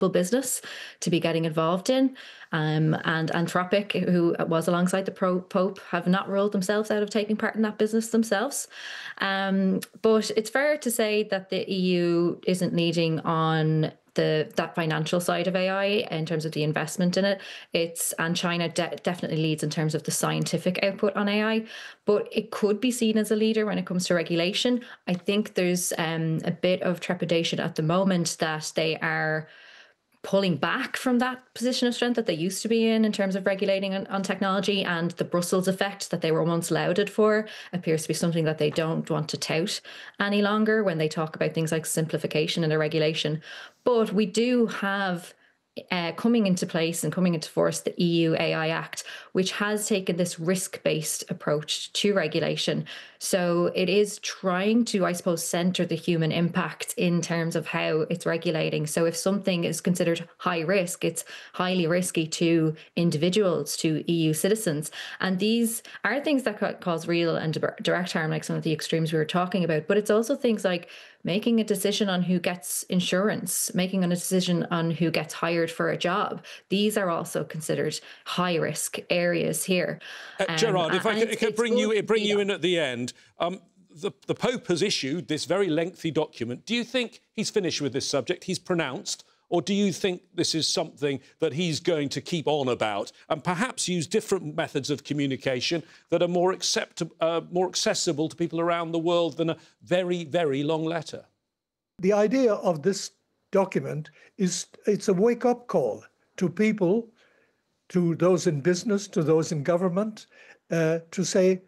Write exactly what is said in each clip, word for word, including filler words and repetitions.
business to be getting involved in. Um, and Anthropic, who was alongside the pro Pope, have not ruled themselves out of taking part in that business themselves. Um, but it's fair to say that the E U isn't leading on the that financial side of A I in terms of the investment in it. It's and China de definitely leads in terms of the scientific output on A I, but it could be seen as a leader when it comes to regulation. I think there's um, a bit of trepidation at the moment that they are pulling back from that position of strength that they used to be in in terms of regulating on, on technology, and the Brussels effect that they were once lauded for appears to be something that they don't want to tout any longer when they talk about things like simplification and the regulation. But we do have Uh, coming into place and coming into force the E U A I Act, which has taken this risk-based approach to regulation. So it is trying to, I suppose, center the human impact in terms of how it's regulating. So if something is considered high risk, it's highly risky to individuals, to E U citizens. And these are things that could cause real and direct harm, like some of the extremes we were talking about. But it's also things like making a decision on who gets insurance, making a decision on who gets hired for a job. These are also considered high risk areas here. Uh, um, Gerard, if I could, could bring you bring you in at the end, um, the, the Pope has issued this very lengthy document. Do you think he's finished with this subject? He's pronounced? Or do you think this is something that he's going to keep on about and perhaps use different methods of communication that are more, accept uh, more accessible to people around the world than a very, very long letter? The idea of this document is it's a wake-up call to people, to those in business, to those in government, uh, to say,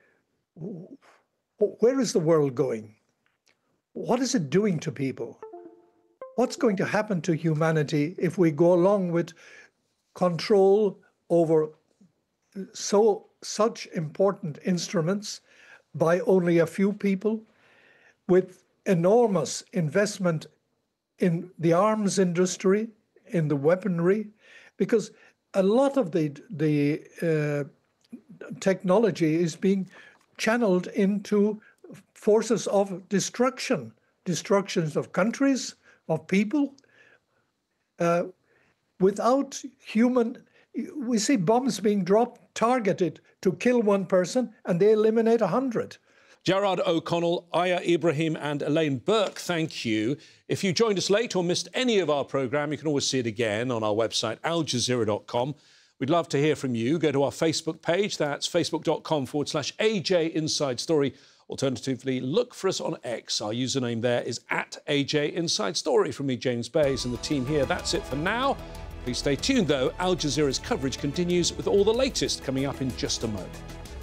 where is the world going? What is it doing to people? What's going to happen to humanity if we go along with control over so such important instruments by only a few people, with enormous investment in the arms industry, in the weaponry, because a lot of the the uh, technology is being channeled into forces of destruction, destructions of countries, of people, uh, without human. We see bombs being dropped, targeted to kill one person, and they eliminate a hundred. Gerard O'Connell, Aya Ibrahim and Elaine Burke, thank you. If you joined us late or missed any of our programme, you can always see it again on our website, al jazeera dot com. We'd love to hear from you. Go to our Facebook page, that's facebook.com forward slash AJ Inside Story. Alternatively, look for us on X. Our username there is at A J Inside Story. From me, James Bays, and the team here, that's it for now. Please stay tuned, though. Al Jazeera's coverage continues with all the latest coming up in just a moment.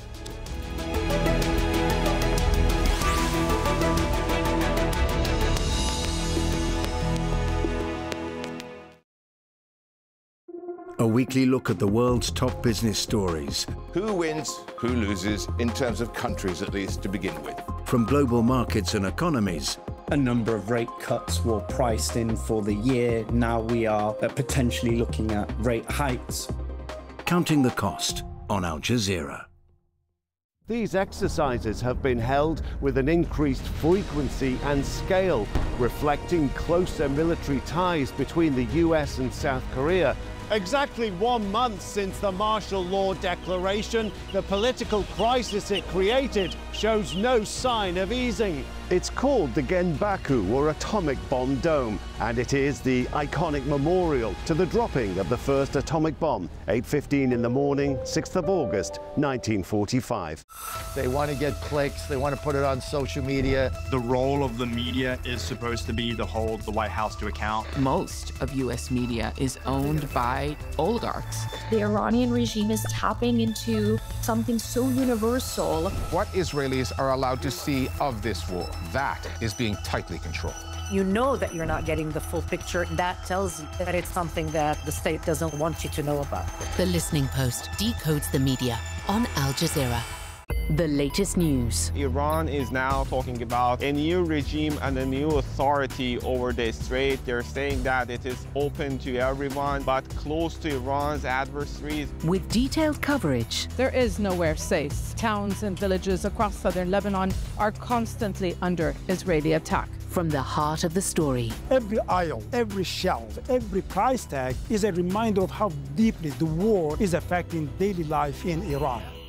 A weekly look at the world's top business stories. Who wins, who loses, in terms of countries at least to begin with. From global markets and economies. A number of rate cuts were priced in for the year. Now we are potentially looking at rate hikes. Counting the cost on Al Jazeera. These exercises have been held with an increased frequency and scale, reflecting closer military ties between the U S and South Korea. Exactly one month since the martial law declaration, the political crisis it created shows no sign of easing. It's called the Genbaku, or Atomic Bomb Dome, and it is the iconic memorial to the dropping of the first atomic bomb, eight fifteen in the morning, sixth of August, nineteen forty-five. They want to get clicks, they want to put it on social media. The role of the media is supposed to be to hold the White House to account. Most of U S media is owned by oligarchs. The Iranian regime is tapping into something so universal. What Israelis are allowed to see of this war, that is being tightly controlled. You know that you're not getting the full picture. That tells you that it's something that the state doesn't want you to know about. The Listening Post decodes the media on Al Jazeera. The latest news. Iran is now talking about a new regime and a new authority over the strait. They're saying that it is open to everyone, but closed to Iran's adversaries. With detailed coverage. There is nowhere safe. Towns and villages across southern Lebanon are constantly under Israeli attack. from the heart of the story. Every aisle, every shelf, every price tag is a reminder of how deeply the war is affecting daily life in Iran.